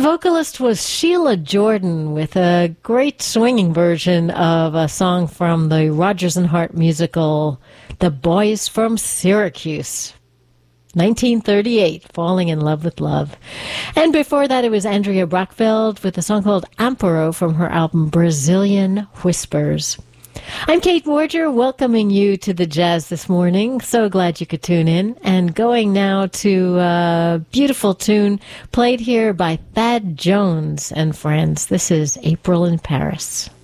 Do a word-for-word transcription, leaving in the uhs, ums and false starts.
vocalist was Sheila Jordan with a great swinging version of a song from the Rodgers and Hart musical, The Boys from Syracuse. nineteen thirty-eight, Falling in Love with Love. And before that, it was Andrea Brockfeld with a song called Amparo from her album Brazilian Whispers. I'm Kate Warger, welcoming you to the jazz this morning. So glad you could tune in. And going now to a beautiful tune played here by Thad Jones and friends. This is April in Paris.